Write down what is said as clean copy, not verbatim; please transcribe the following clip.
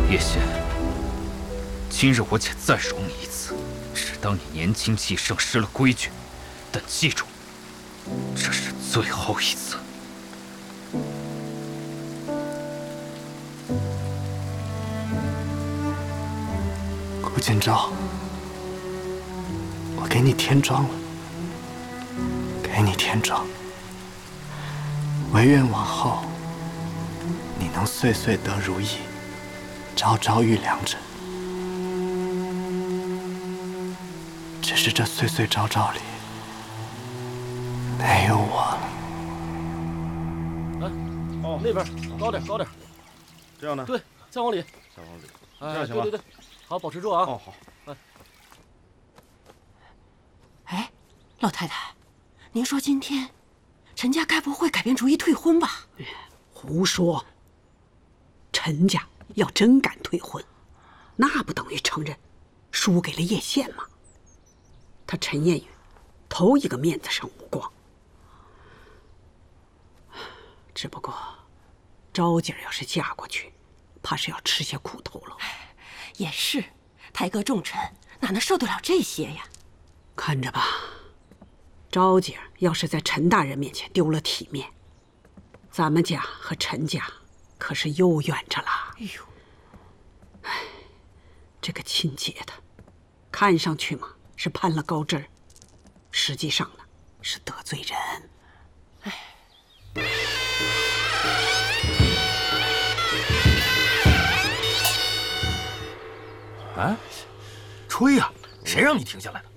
叶县，今日我且再容你一次，只当你年轻气盛，失了规矩。但记住，这是最后一次。 顾建昭，我给你添妆了，给你添妆。唯愿往后你能岁岁得如意，朝朝遇良辰。只是这岁岁朝朝里没有我了。 来，哦，那边高点，高点。这样呢？对，再往里。再往里。这样行吗？对对对，好，保持住啊。哦，好。 哎，老太太，您说今天陈家该不会改变主意退婚吧？ 胡说！陈家要真敢退婚，那不等于承认输给了叶县吗？他陈彦宇头一个面子上无光。只不过昭姐要是嫁过去，怕是要吃些苦头了。 也是，抬阁重臣哪能受得了这些呀？ 看着吧，昭姐要是在陈大人面前丢了体面，咱们家和陈家可是又远着了。 哎呦， 哎，这个亲姐的，看上去嘛是攀了高枝儿，实际上呢是得罪人。 哎。 哎，吹呀！谁让你停下来的？